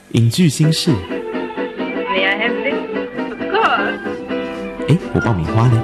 影剧新事。 May I have this? Of course. 我爆米花呢？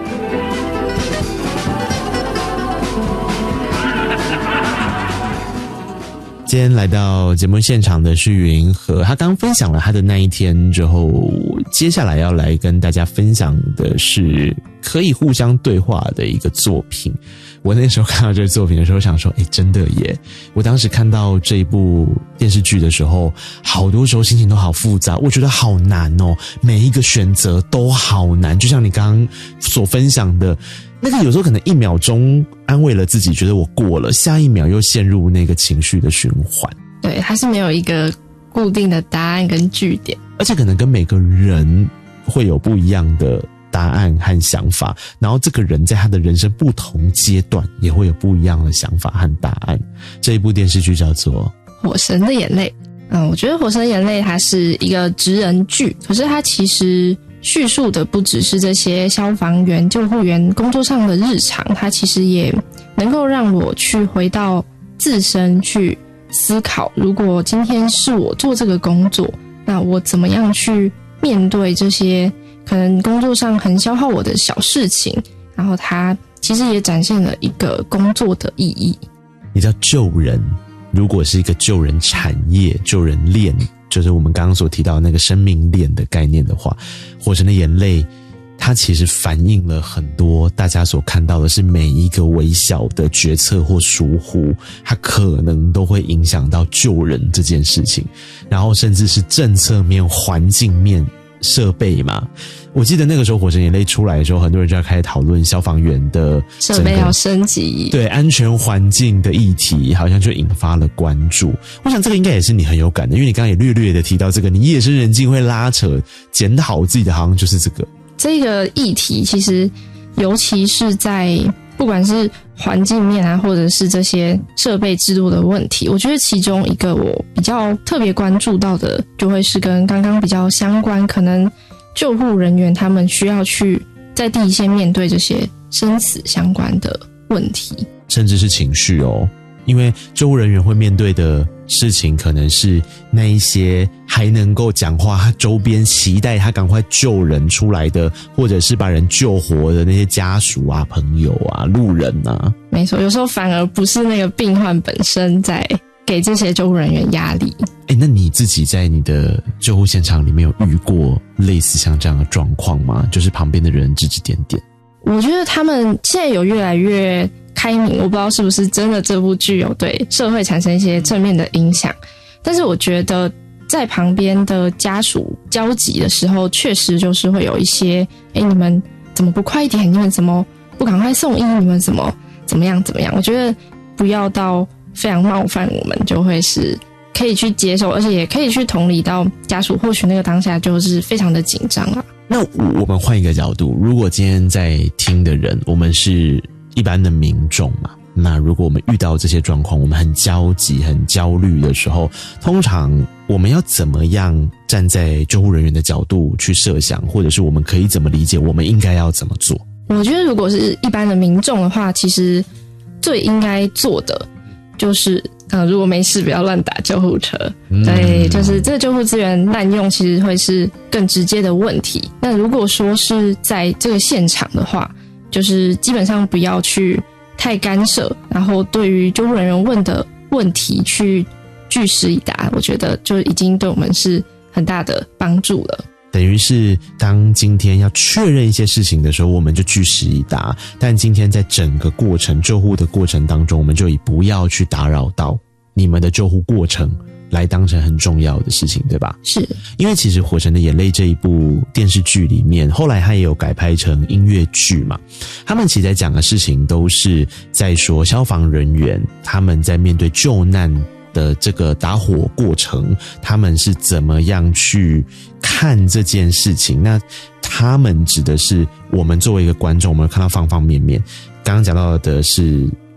今天来到节目现场的是云和，他刚分享了他的那一天之后，接下来要来跟大家分享的是可以互相对话的一个作品。我那时候看到这个作品的时候想说，真的耶！我当时看到这一部电视剧的时候，好多时候心情都好复杂，我觉得好难哦，每一个选择都好难，就像你刚刚所分享的那个，有时候可能1秒钟安慰了自己，觉得我过了，下一秒又陷入那个情绪的循环。 对，它是没有一个固定的答案跟句点， 而且可能跟每个人会有不一样的答案和想法，然后这个人在他的人生不同阶段也会有不一样的想法和答案。这一部电视剧叫做 《火神的眼泪》。我觉得《火神的眼泪》它是一个职人剧，可是它其实叙述的不只是这些消防员、救护员工作上的日常，它其实也能够让我去回到自身去思考，如果今天是我做这个工作，那我怎么样去面对这些可能工作上很消耗我的小事情，然后它其实也展现了一个工作的意义。 你知道救人，如果是一个救人产业、救人链，就是我们刚刚所提到的那个生命链的概念的话，火神的眼泪它其实反映了很多大家所看到的是每一个微小的决策或疏忽，它可能都会影响到救人这件事情，然后甚至是政策面、环境面、设备嘛。我记得那个时候火神眼泪出来的时候，很多人就要开始讨论消防员的设备要升级， 对安全环境的议题，好像就引发了关注。我想这个应该也是你很有感的，因为你刚刚也略略的提到这个，你夜深人静会拉扯检讨自己的，好像就是这个议题。其实尤其是在不管是环境面啊，或者是这些设备制度的问题，我觉得其中一个我比较特别关注到的，就会是跟刚刚比较相关，可能救护人员他们需要去在第一线面对这些生死相关的问题， 甚至是情绪哦。因为救护人员会面对的事情可能是那一些还能够讲话，他周边期待他赶快救人出来的，或者是把人救活的那些家属啊、朋友啊、路人啊。没错，有时候反而不是那个病患本身在给这些救护人员压力。 那你自己在你的救护现场里面有遇过类似像这样的状况吗？就是旁边的人指指点点。 我觉得他们现在有越来越开明，我不知道是不是真的这部剧有对社会产生一些正面的影响，但是我觉得在旁边的家属交集的时候，确实就是会有一些你们怎么不快一点，你们怎么不赶快送医，你们怎么样，我觉得不要到非常冒犯我们，就会是可以去接受，而且也可以去同理到家属或许那个当下就是非常的紧张啊。 那我们换一个角度，如果今天在听的人，我们是一般的民众嘛，那如果我们遇到这些状况，我们很焦急、很焦虑的时候，通常我们要怎么样站在救护人员的角度去设想，或者是我们可以怎么理解我们应该要怎么做？ 我觉得如果是一般的民众的话，其实最应该做的就是如果没事不要乱打救护车。对，就是这个救护资源滥用其实会是更直接的问题。那如果说是在这个现场的话，就是基本上不要去太干涉，然后对于救护人员问的问题去据实以答，我觉得就已经对我们是很大的帮助了。 等于是当今天要确认一些事情的时候，我们就据实以答，但今天在整个过程救护的过程当中，我们就以不要去打扰到你们的救护过程来当成很重要的事情，对吧？ 是。 因为其实《火神的眼泪》这一部电视剧里面，后来它也有改拍成音乐剧嘛，他们其实在讲的事情都是在说消防人员他们在面对救难的这个打火过程，他们是怎么样去看这件事情。那他们指的是我们作为一个观众，我们看到方方面面。刚刚讲到的是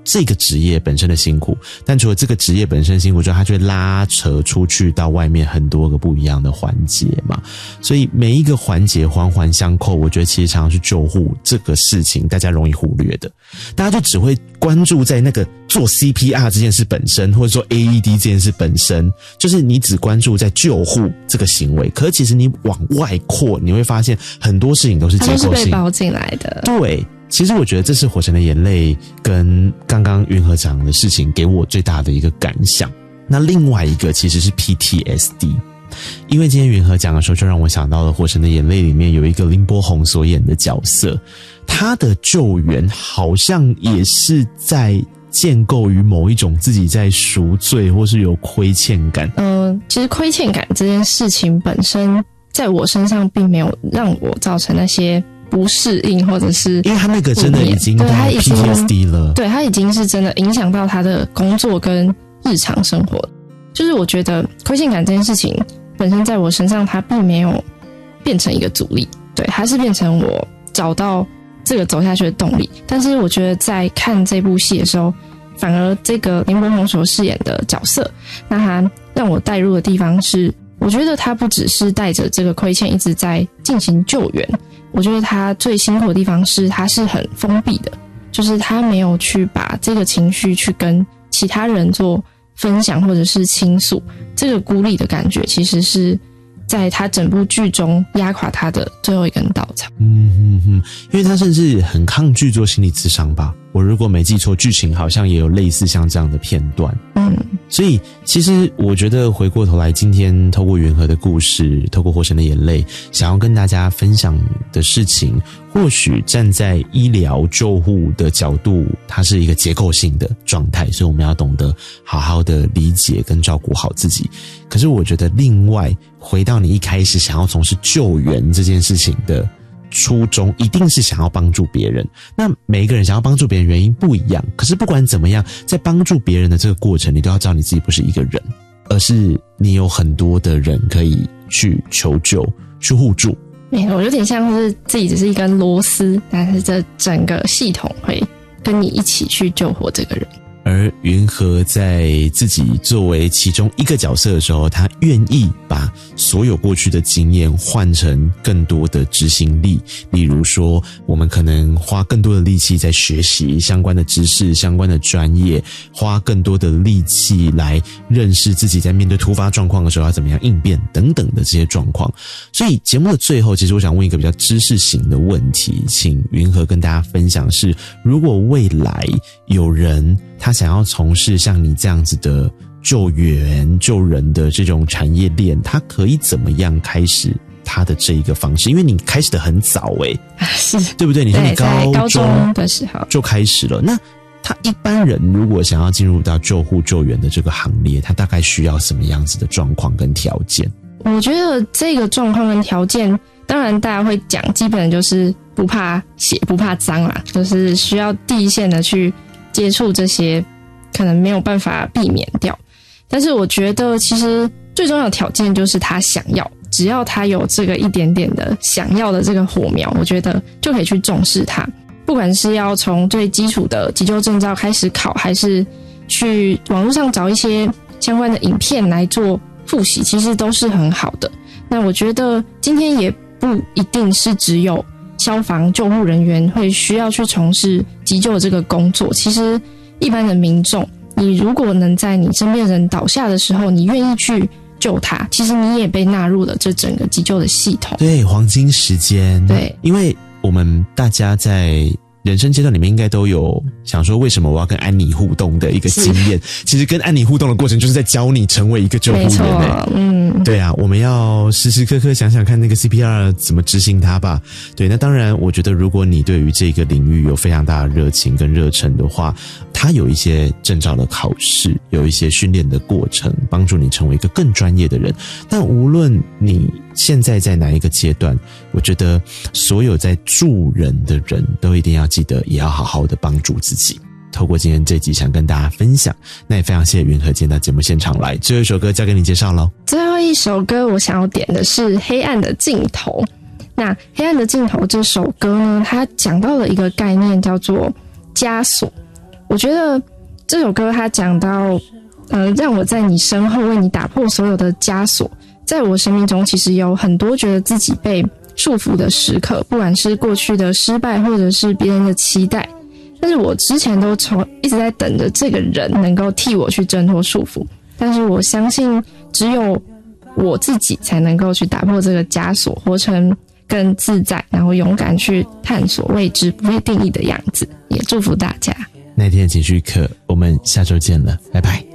这个职业本身的辛苦，但除了这个职业本身的辛苦之外，它就会拉扯出去到外面很多个不一样的环节嘛。所以每一个环节环环相扣，我觉得其实常常是救护这个事情大家容易忽略的，大家就只会关注在那个做 CPR 这件事本身，或者说 AED 这件事本身，就是你只关注在救护这个行为，可是其实你往外扩，你会发现很多事情都是结构性， 它都是被包进来的。 对，其实我觉得这是《火神的眼泪》跟刚刚云和讲的事情给我最大的一个感想。那另外一个其实是 PTSD， 因为今天云和讲的时候，就让我想到了《火神的眼泪》里面有一个林柏宏所演的角色，他的救援好像也是在建构于某一种自己在赎罪或是有亏欠感。 其实亏欠感这件事情本身在我身上并没有让我造成那些不适应，或者是因为他那个真的已经到 PTSD 了， 对，他已经是真的影响到他的工作跟日常生活。就是我觉得亏欠感这件事情本身在我身上，它并没有变成一个阻力，对，它是变成我找到这个走下去的动力。但是我觉得在看这部戏的时候，反而这个林柏宏所饰演的角色，那他让我带入的地方是，我觉得他不只是带着这个亏欠一直在进行救援，我觉得他最辛苦的地方是他是很封闭的，就是他没有去把这个情绪去跟其他人做分享或者是倾诉，这个孤立的感觉其实是在他整部剧中压垮他的最后一根稻草。 因为他甚至很抗拒做心理咨商吧，我如果没记错，剧情好像也有类似像这样的片段。所以其实我觉得回过头来，今天透过云和的故事，透过火神的眼泪，想要跟大家分享的事情，或许站在医疗救护的角度，它是一个结构性的状态，所以我们要懂得好好的理解跟照顾好自己。可是我觉得另外回到你一开始想要从事救援这件事情的初衷，一定是想要帮助别人。那每一个人想要帮助别人原因不一样，可是不管怎么样，在帮助别人的这个过程，你都要知道你自己不是一个人，而是你有很多的人可以去求救，去互助。 没错，有点像是自己只是一根螺丝，但是这整个系统会跟你一起去救活这个人。 而云和在自己作为其中一个角色的时候，他愿意把所有过去的经验换成更多的执行力。例如说，我们可能花更多的力气在学习相关的知识、相关的专业，花更多的力气来认识自己在面对突发状况的时候要怎么样应变等等的这些状况。所以节目的最后，其实我想问一个比较知识型的问题，请云和跟大家分享是，如果未来有人他想要从事像你这样子的救援救人的这种产业链，他可以怎么样开始他的这一个方式？因为你开始的很早是对不对？你说你高中的时候就开始了。那他一般人如果想要进入到救护救援的这个行列，他大概需要什么样子的状况跟条件？ 我觉得这个状况跟条件，当然大家会讲，基本就是不怕血不怕脏啦，就是需要第一线的去接触这些可能没有办法避免掉。但是我觉得其实最重要的条件就是他想要，只要他有这个一点点的想要的这个火苗，我觉得就可以去重视它。不管是要从最基础的急救证照开始考，还是去网络上找一些相关的影片来做复习，其实都是很好的。那我觉得今天也不一定是只有消防救护人员会需要去从事急救这个工作，其实一般的民众，你如果能在你身边人倒下的时候，你愿意去救他，其实你也被纳入了这整个急救的系统。 对，黄金时间。 对， 因为我们大家在人生阶段里面应该都有想说，为什么我要跟安妮互动的一个经验。其实跟安妮互动的过程就是在教你成为一个救护员。对啊，我们要时时刻刻想想看那个 CPR 怎么执行它吧。对，那当然我觉得如果你对于这个领域有非常大的热情跟热忱的话，它有一些证照的考试，有一些训练的过程，帮助你成为一个更专业的人。但无论你现在在哪一个阶段，我觉得所有在助人的人都一定要记得，也要好好的帮助自己。透过今天这集想跟大家分享，那也非常谢谢云和今天到节目现场来。最后一首歌交给你介绍咯。 最后一首歌我想要点的是《黑暗的尽头》。那《黑暗的尽头》这首歌呢，它讲到了一个概念叫做枷锁。 我觉得这首歌它讲到让我在你身后为你打破所有的枷锁。在我生命中其实有很多觉得自己被束缚的时刻，不管是过去的失败或者是别人的期待，但是我之前都一直在等着这个人能够替我去挣脱束缚，但是我相信只有我自己才能够去打破这个枷锁，活成更自在，然后勇敢去探索未知不被定义的样子。也祝福大家。 那天情绪课，我们下周见了，拜拜。